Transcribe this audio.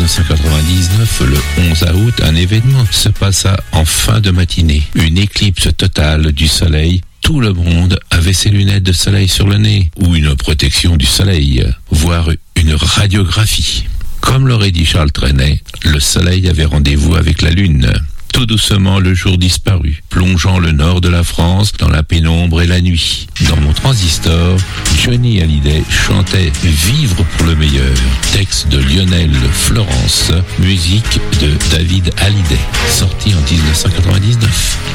1999, le 11 août, un événement se passa en fin de matinée. Une éclipse totale du soleil. Tout le monde avait ses lunettes de soleil sur le nez, ou une protection du soleil, voire une radiographie. Comme l'aurait dit Charles Trenet, le soleil avait rendez-vous avec la lune. Tout doucement, le jour disparut, plongeant le nord de la France dans la pénombre et la nuit. Dans mon transistor, Johnny Hallyday chantait « Vivre pour le meilleur », texte de Lionel Florence, musique de David Hallyday, sorti en 1999.